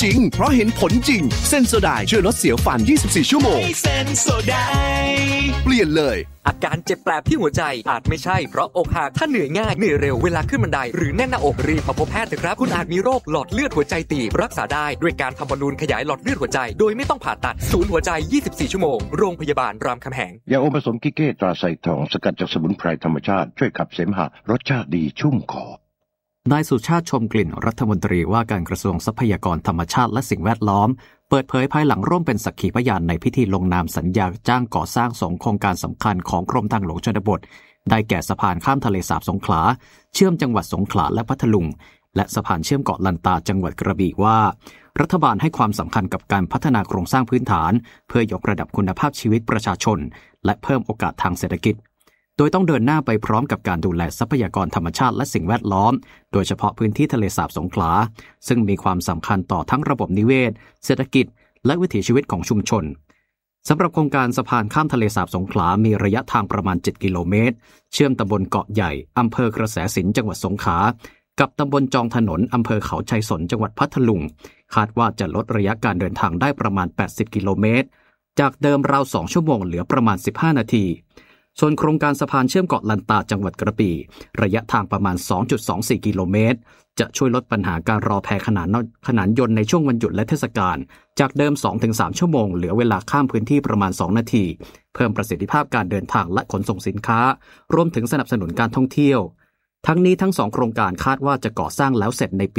จริงเพราะเห็นผลจริงเซนโซไดช่วยลดเสียวฟัน24ชั่วโมงเซนโซไดเปลี่ยนเลยอาการเจ็บแปลบที่หัวใจอาจไม่ใช่เพราะอกหักถ้าเหนื่อยง่ายเหนื่อยเร็วเวลาขึ้นบันไดหรือแน่นหน้าอกรีบมาพบแพทย์เถอะครับคุณอาจมีโรคหลอดเลือดหัวใจตีบรักษาได้ด้วยการทำบอลลูนขยายหลอดเลือดหัวใจโดยไม่ต้องผ่าตัดศูนย์หัวใจ24ชั่วโมงโรงพยาบาลรามคำแหงยาอมผสมกิเก้ตราไซทองสกัดจากสมุนไพรธรรมชาติช่วยขับเสมหะรสชาติดีชุ่มคอนายสุชาติชมกลิ่นรัฐมนตรีว่าการกระทรวงทรัพยากรธรรมชาติและสิ่งแวดล้อมเปิดเผยภายหลังร่วมเป็นสักขีพยานในพิธีลงนามสัญญาจ้างก่อสร้าง2โครงการสำคัญของกรมทางหลวงชนบทได้แก่สะพานข้ามทะเลสาบสงขลาเชื่อมจังหวัดสงขลาและพัทลุงและสะพานเชื่อมเกาะลันตาจังหวัดกระบี่ว่ารัฐบาลให้ความสำคัญกับการพัฒนาโครงสร้างพื้นฐานเพื่อยกระดับคุณภาพชีวิตประชาชนและเพิ่มโอกาสทางเศรษฐกิจโดยต้องเดินหน้าไปพร้อมกับการดูแลทรัพยากรธรรมชาติและสิ่งแวดล้อมโดยเฉพาะพื้นที่ทะเลสาบสงขลาซึ่งมีความสำคัญต่อทั้งระบบนิเวศเศรษฐกิจและวิถีชีวิตของชุมชนสำหรับโครงการสะพานข้ามทะเลสาบสงขลามีระยะทางประมาณ7กิโลเมตรเชื่อมตำบลเกาะใหญ่อำเภอกระแสสินจังหวัดสงขลากับตำบลจองถนนอำเภอเขาชัยสนจังหวัดพัทลุงคาดว่าจะลดระยะการเดินทางได้ประมาณ80กิโลเมตรจากเดิมราว2ชั่วโมงเหลือประมาณ15นาทีส่วนโครงการสะพานเชื่อมเกาะลันตาจังหวัดกระบี่ระยะทางประมาณ 2.24 กิโลเมตรจะช่วยลดปัญหาการรอแพขนานยนต์ในช่วงวันหยุดและเทศกาลจากเดิม 2-3 ชั่วโมงเหลือเวลาข้ามพื้นที่ประมาณ2นาทีเพิ่มประสิทธิภาพการเดินทางและขนส่งสินค้ารวมถึงสนับสนุนการท่องเที่ยวทั้งนี้ทั้ง2โครงการคาดว่าจะก่อสร้างแล้วเสร็จในปี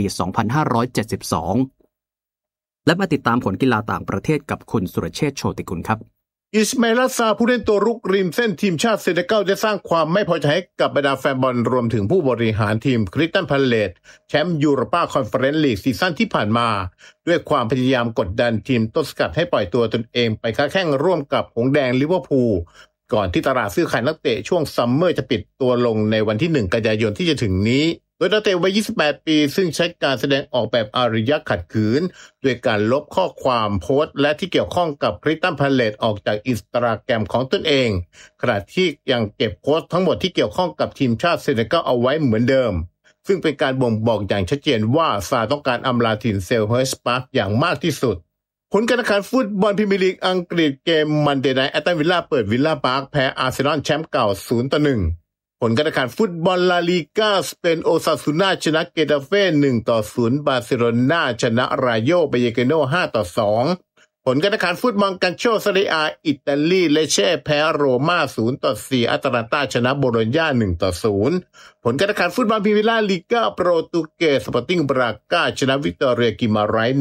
2572และมาติดตามผลกีฬาต่างประเทศกับคุณสุรเชษฐ์โชติกุลครับอิสมาอิล อัสซาผู้เล่นตัวรุกริมเส้นทีมชาติเซเนกัลได้สร้างความไม่พอใจให้กับบรรดาแฟนบอลรวมถึงผู้บริหารทีมคริสตัลพาเลซแชมป์ยูโรปาคอนเฟอเรนซ์ลีกซีซั่นที่ผ่านมาด้วยความพยายามกดดันทีมต้นสังกัดให้ปล่อยตัวตนเองไปค้าแข่งร่วมกับหงส์แดงลิเวอร์พูลก่อนที่ตลาดซื้อขายนักเตะช่วงซัมเมอร์จะปิดตัวลงในวันที่1กันยายนที่จะถึงนี้โดยนักเตะวัย28ปีซึ่งใช้การแสดงออกแบบอารยะขัดขืนด้วยการลบข้อความโพสต์และที่เกี่ยวข้องกับคริสตัลพาเลซออกจากอินสตาแกรมของตนเองขณะที่ยังเก็บโพสต์ทั้งหมดที่เกี่ยวข้องกับทีมชาติเซเนกัลเอาไว้เหมือนเดิมซึ่งเป็นการบ่งบอกอย่างชัดเจนว่าซาต้องการอำลาถิ่นเซลเฮิร์สปาร์คอย่างมากที่สุดผลการแข่งขันฟุตบอลพรีเมียร์ลีกอังกฤษเกมมันเดย์ไนท์แอสตันวิลล่าเปิดวิลล่าพาร์คแพ้อาร์เซนอลแชมป์เก่า 0-1ผลการแข่งขันฟุตบอลลาลีกาสเปนโอซาซูน่าชนะเกตาเฟ่ 1-0 บาร์เซโลนาชนะรายโยเบเยเกโน 5-2 ผลการแข่งขันฟุตบอลกันโชเซเรียอิตาลีเลเช่แพ้โรม่า 0-4 อัตแลนตาชนะโบโลญญา 1-0 ผลการแข่งขันฟุตบอลพรีเมียร์ลีกาโปรตุเกสสปอร์ติ้งบราก้าชนะวิกตอเรียกิมาไรส์